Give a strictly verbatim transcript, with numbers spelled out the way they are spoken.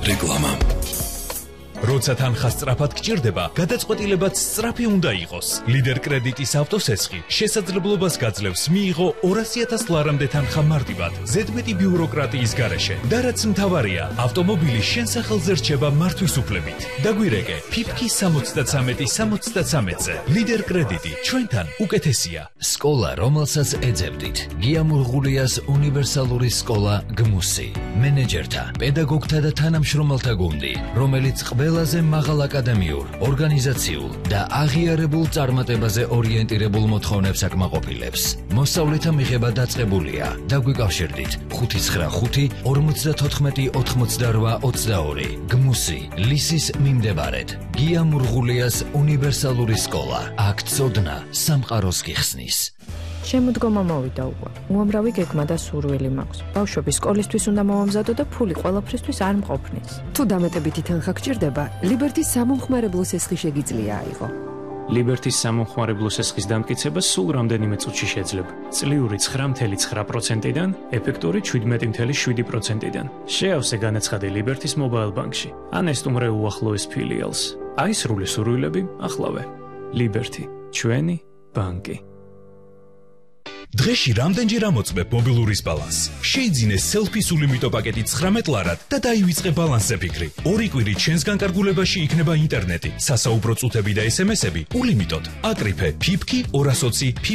რეკლამა. როცა თანხა სწრაფად გჭირდება, გადაწყვეტილებაც სწრაფი უნდა იყოს. ლიდერ კრედიტის ავტოსესხი შესაძლებლობას გაძლევს მიიღო ორასი ათას ლარამდე თანხა მარტივად, ზედმეტი ბიუროკრატიის გარეშე. და რაც მთავარია, ავტომობილი შენ სახელზე რჩება მართვის უფლებით. დაგვირეკე ფიფკი სამოცდათსამეტი სამოცდათსამეტზე. ლიდერ კრედიტი ჩვენთან უკეთესია. სკოლა, რომელსაც ეძებდით. გიამურღულიას უნივერსალური სკოლა გმუსი. მენეჯერთა, პედაგოგთა და თანამშრომელთა გუნდი, რომელიც ყველაზე მაღალ აკადემიურ, ორგანიზაციულ და აღიარებულ წარმატებაზე ორიენტირებულ მოთხოვნებს აკმაყოფილებს. მოსწავლეთა მიღება დაწყებულია. დაგვიკავშირდით ხუთი ცხრა ხუთი ორმოცდათოთხმეტი ოთხმოცდარვა ოცდაორი. გმუსი, ლისის მიმდებარედ. გიამურღულიას უნივერსალური სკოლა. აქ ცოდნა სამყაროს გიხსნის. შემოდგომა მოვიდა უკვე. უამრავი გეგმა და სურვილი მაქვს. ბავშვები სკოლისთვის უნდა მოვამზადო და ფული ყველაფრისთვის არ მყოფნის. თუ დამეტებითი თანხა გჭირდება, ლიბერტის სამომხმარებლო სესხი შეგიძლია აიღო. ლიბერტის სამომხმარებლო სესხის დამტკიცება სულ რამდენიმე წუთში შეძლებ. წლიური ცხრა წუთი ცხრა პროცენტიდან, ეფექტური შვიდმეტი წუთი შვიდი პროცენტიდან. შეავსე განაცხადი ლიბერტის მობაილ ბანკში, ან ესტუმრე უახლოეს ფილიალს. აი სრული სურვილები ახლავე. ლიბერტი, ჩვენი ბანკი. დღეში რამდენჯერ ამოწმებ მობილურის ბალანსს? შეიძინე სელფის ულიმიტო პაკეტი ცხრამეტ ლარად და დაივიწყე ბალანსზე ფიქრი. ორი კვირით ჩვენს განკარგულებაში იქნება ინტერნეტი, სასაუბრო წუთები და ესემესები ულიმიტოდ. აკრიფე ფიფკი ორასოცი